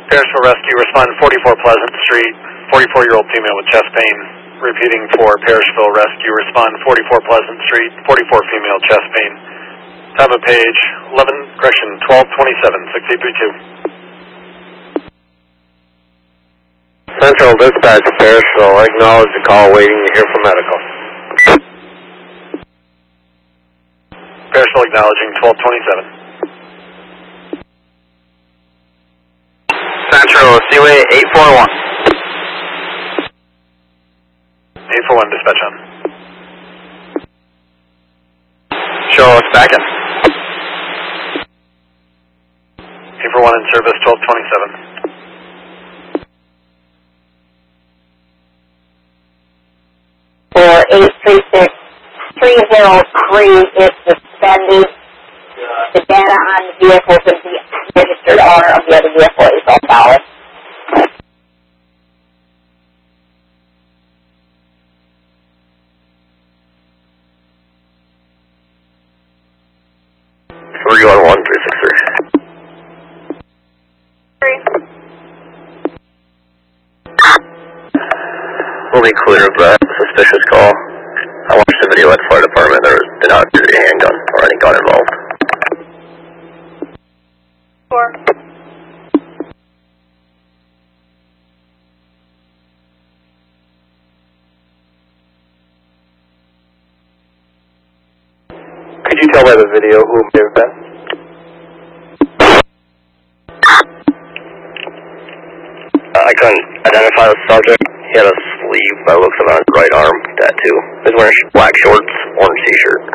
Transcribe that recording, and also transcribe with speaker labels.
Speaker 1: Parisville Rescue, respond 44 Pleasant Street, 44-year-old female with chest pain. Repeating for Parisville Rescue, respond 44 Pleasant Street, 44 female, chest pain. Time of page 1227, 6832.
Speaker 2: Central Dispatch, Parisville, acknowledge the call, waiting to hear from medical.
Speaker 1: Parisville acknowledging 1227.
Speaker 3: Central, Seaway 841.
Speaker 1: 841, dispatch on.
Speaker 3: Show us back in.
Speaker 1: 841 in service, 1227.
Speaker 4: For 836-303 is suspended. The data on the vehicles of the registered owner of the other vehicle is all valid.
Speaker 2: We're going 1363. We'll be clear of that suspicious call. I watched the video at the fire department. There did not appear to be a handgun or any gun involved.
Speaker 4: 4.
Speaker 2: Could you tell by the video who may have been? I couldn't identify the subject. He had a sleeve by the looks of it on his right arm tattoo. He was wearing black shorts, orange t-shirt.